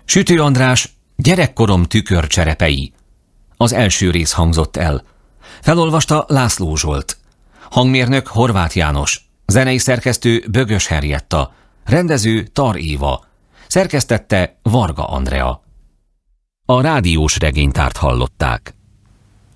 Sütő András, gyerekkorom tükörcserepei. Az első rész hangzott el. Felolvasta László Zsolt. Hangmérnök Horváth János. Zenei szerkesztő Bögös Henrietta. Rendező Tar Éva. Szerkesztette Varga Andrea. A rádiós regénytárt hallották.